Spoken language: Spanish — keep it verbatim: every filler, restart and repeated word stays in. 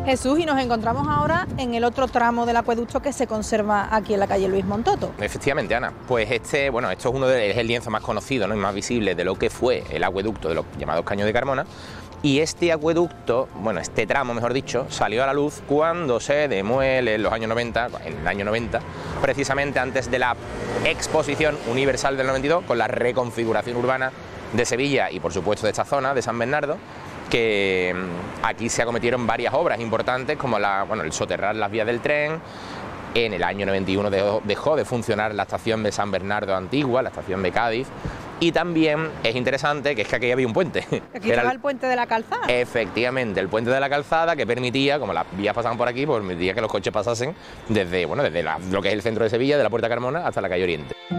Jesús, y nos encontramos ahora en el otro tramo del acueducto que se conserva aquí en la calle Luis Montoto. Efectivamente, Ana. Pues este, bueno, esto es uno de, es el lienzo más conocido, ¿no?, y más visible de lo que fue el acueducto de los llamados Caños de Carmona. Y este acueducto, bueno, este tramo, mejor dicho, salió a la luz cuando se demuele en los años noventa, en el año noventa, precisamente antes de la Exposición Universal del noventa y dos, con la reconfiguración urbana de Sevilla y, por supuesto, de esta zona, de San Bernardo, que aquí se acometieron varias obras importantes, como la, bueno, el soterrar las vías del tren. En el año noventa y uno dejó, dejó de funcionar la estación de San Bernardo Antigua, la estación de Cádiz. Y también es interesante que es que aquí había un puente. Aquí estaba el, el puente de la Calzada. Efectivamente, el puente de la Calzada, que permitía, como las vías pasaban por aquí, pues permitía que los coches pasasen desde, bueno, desde la, lo que es el centro de Sevilla, de la Puerta Carmona, hasta la calle Oriente.